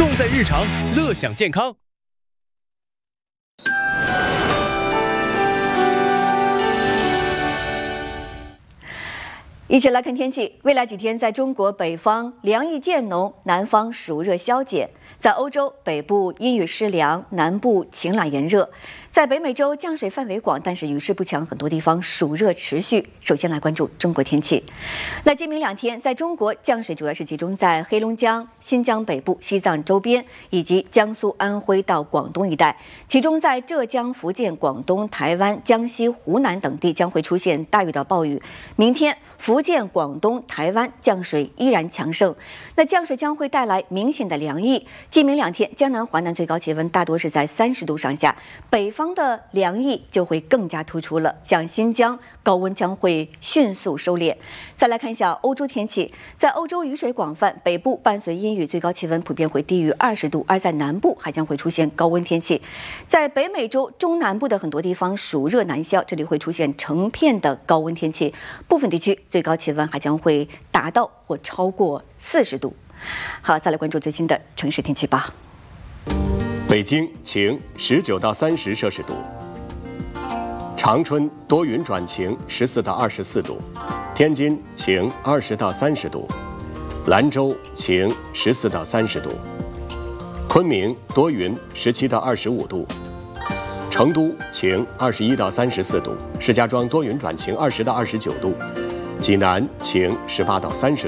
重在日常，乐享健康。 一起来看天气。未来几天，在中国北方凉意渐浓，南方暑热消减；在欧洲北部阴雨湿凉，南部晴朗炎热；在北美洲降水范围广，但是雨势不强，很多地方暑热持续。首先来关注中国天气。那今明两天，在中国降水主要是集中在黑龙江、新疆北部、西藏周边以及江苏、安徽到广东一带，其中在浙江、福建、广东、台湾、江西、湖南等地将会出现大雨到暴雨。明天福建、广东、台湾降水依然强盛，那降水将会带来明显的凉意。今明两天，江南、华南最高气温大多是在30度上下，北方的凉意就会更加突出了。像新疆，高温将会迅速收敛。再来看一下欧洲天气，在欧洲雨水广泛，北部伴随阴雨，最高气温普遍会低于20度，而在南部还将会出现高温天气。在北美洲中南部的很多地方暑热难消，这里会出现成片的高温天气，部分地区最高气温还将会达到或超过40度。好，再来关注最新的城市天气吧。 北京晴，19到30摄氏度；长春多云转晴，14到24度；天津晴，20到30度；兰州晴，14到30度；昆明多云，17到25度；成都晴，21到34度；石家庄多云转晴，20到29度；济南晴，18到30